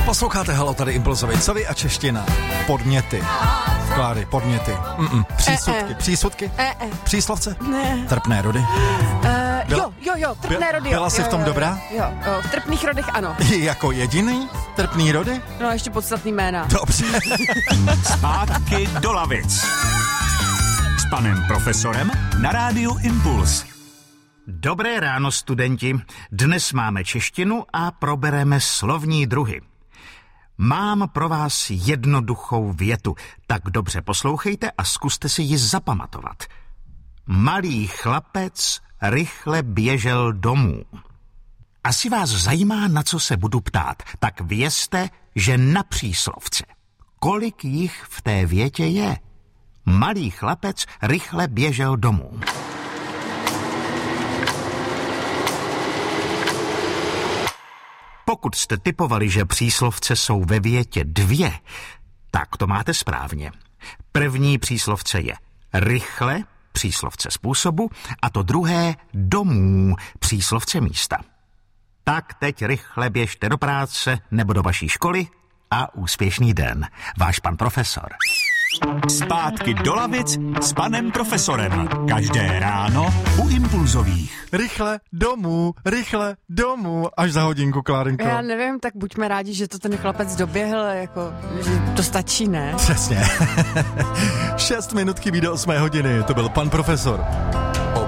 Posloucháte Halo, tady Impulzovi, co vy a čeština. Podněty. Kláry, podněty. Přísudky. Přísudky? Příslovce? Ne. Trpné rody? Jo, trpné rody. Byla jsi v tom dobrá? Jo, v trpných rodech ano. Jako jediný trpný rody? No ještě podstatný jména. Dobře. Zpátky do lavic. S panem profesorem na rádiu Impuls. Dobré ráno, studenti. Dnes máme češtinu a probereme slovní druhy. Mám pro vás jednoduchou větu, tak dobře poslouchejte a zkuste si ji zapamatovat. Malý chlapec rychle běžel domů. Asi vás zajímá, na co se budu ptát, tak vězte, že na příslovce. Kolik jich v té větě je? Malý chlapec rychle běžel domů. Pokud jste tipovali, že příslovce jsou ve větě 2, tak to máte správně. První příslovce je rychle, příslovce způsobu, a to druhé domů, příslovce místa. Tak teď rychle běžte do práce nebo do vaší školy a úspěšný den. Váš pan profesor. Zpátky do lavic s panem profesorem. Každé ráno u Impulzových. Rychle domů, až za hodinku, Klárinko. Já nevím, tak buďme rádi, že to ten chlapec doběhl, jako, že to stačí, ne? Přesně. 6 minut chybí do 8 hodiny, to byl pan profesor.